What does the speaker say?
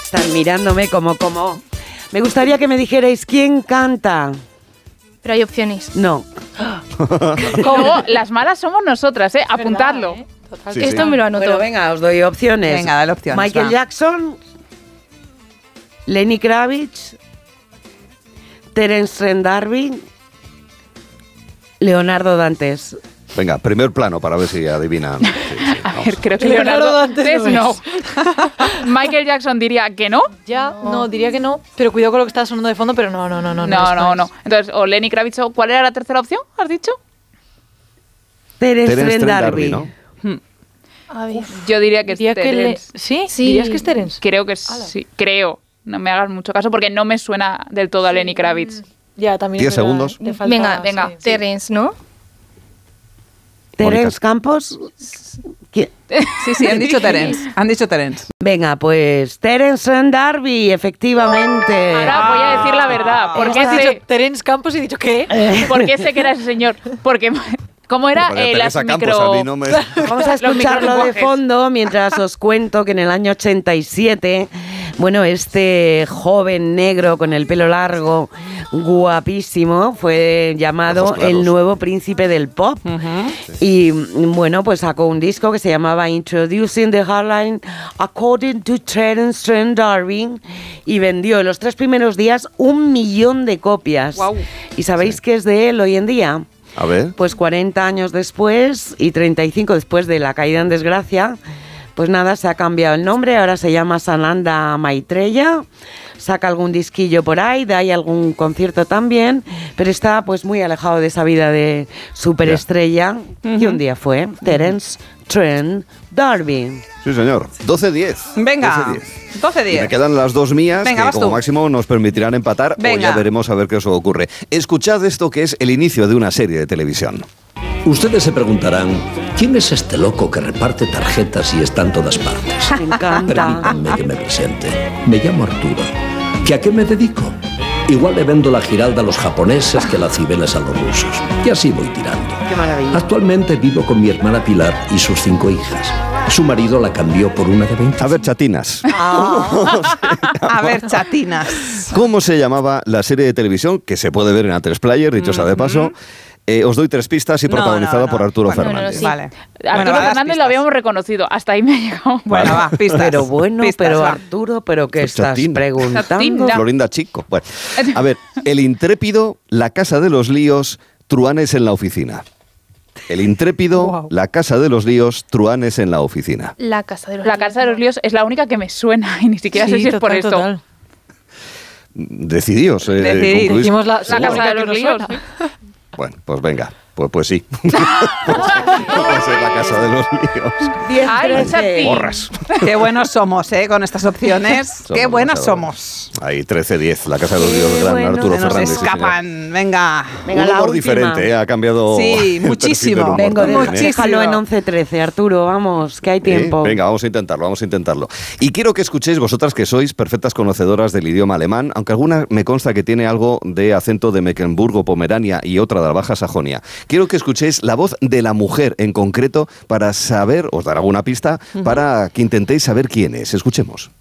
Están mirándome como... Me gustaría que me dijerais quién canta. Pero hay opciones. No. Luego, las malas somos nosotras, apuntadlo. ¿Verdad, Total. Sí, esto me lo anoto. Bueno, venga, os doy opciones. Venga, dale opciones. Michael va. Jackson, Lenny Kravitz, Terence Trent D'Arby, Leonardo Dantes. Venga, primer plano para ver si adivinan. Sí, A ver, creo que Leonardo Dantes no. Michael Jackson diría que no. Ya, no, diría que no. Pero cuidado con lo que está sonando de fondo, pero no. No. Entonces, o Lenny Kravitz, ¿cuál era la tercera opción? ¿Has dicho? Terence Terence Trent Trent D'Arby. D'Arby, ¿no? A ver. Yo diría que es Diría que Terence. ¿Sí? Sí. ¿Dirías que es Terence? Creo que sí. Creo. No me hagas mucho caso porque no me suena del todo a Lenny Kravitz. Ya, también. 10 es verdad, segundos. le falta- Venga, sí. Terence, ¿no? Terence Campos. ¿Quién? Sí, han dicho Terence. Venga, pues Terence Trent D'Arby, efectivamente. Ahora voy a decir la verdad. ¿Por qué Has sé, dicho Terence Campos y he dicho ¿qué? por qué sé que era ese señor? Porque, ¿cómo era? Porque Las Teresa Campos, micro... a mí no me... Vamos a escucharlo de microlenguajes. fondo mientras os cuento que en el año 87, bueno, este joven negro con el pelo largo, guapísimo, fue llamado Ojos claros. el nuevo príncipe del pop. Y bueno, pues sacó un disco que se llamaba Introducing the Hardline According to Terence Trent D'Arby y vendió en los 3 primeros días 1 millón de copias. Guau. ¿Y sabéis qué es de él hoy en día? A ver. Pues 40 años después y 35 después de la caída en desgracia, pues nada, se ha cambiado el nombre, ahora se llama Sananda Maitreya, saca algún disquillo por ahí, da ahí algún concierto también, pero está pues muy alejado de esa vida de superestrella que un día fue Terence Trent D'Arby. Sí, señor. 12-10. Venga, 12-10. Y me 12-10. quedan las 2 mías Venga, que vas como tú. máximo nos permitirán empatar o Venga. ya veremos a ver qué os ocurre. Escuchad esto que es el inicio de una serie de televisión. Ustedes se preguntarán, ¿quién es este loco que reparte tarjetas y está en todas partes? Me encanta. Permítanme que me presente. Me llamo Arturo. ¿Que a qué me dedico? Igual le vendo la giralda a los japoneses que las cibeles a los rusos. Y así voy tirando. Qué maravilla. Actualmente vivo con mi hermana Pilar y sus 5 hijas. Su marido la cambió por una de 20. A ver, chatinas. A ver, chatinas. ¿Cómo se llamaba la serie de televisión que se puede ver en A3 Player, dicho sea de paso? Os doy 3 pistas y protagonizada por Arturo Bueno, Fernández. sí. Vale. Arturo Bueno, va, das Fernández lo pistas. habíamos reconocido. Hasta ahí me ha llegado. Bueno, va, pistas. Pero bueno, Pistas, pero va. Arturo, ¿pero qué Pues estás chatina. preguntando? Chatina. Florinda Chico. Bueno, a ver, El Intrépido, La Casa de los Líos, Truanes en la Oficina. El Intrépido, Wow. La Casa de los Líos, Truanes en la Oficina. La casa de los La Casa de los Líos es la única que me suena y ni siquiera sé Sí, si es por total, esto. total. Decidíos. Decidid. concluís. Dijimos la La segunda Casa que de los nos Líos. suena. Bueno, pues venga. Pues sí. Pues es La Casa de los Líos. 10, Ay, 13. Chati. Porras. Qué buenos somos, con estas opciones. Qué buenas demasiado somos. Ahí, 13-10. La Casa de los Líos del gran bueno. Arturo Se nos Fernández. sí, señor. escapan. Venga. Venga, Un la humor última. diferente, ha cambiado. Sí, el perfil del muchísimo. humor Vengo, también, Muchísimo. déjalo en 11-13, Arturo, vamos, que hay tiempo. Venga, vamos a intentarlo. Y quiero que escuchéis vosotras que sois perfectas conocedoras del idioma alemán, aunque alguna me consta que tiene algo de acento de Mecklenburgo, Pomerania y otra de la Baja Sajonia. Quiero que escuchéis la voz de la mujer en concreto para saber, os daré alguna pista, para que intentéis saber quién es. Escuchemos.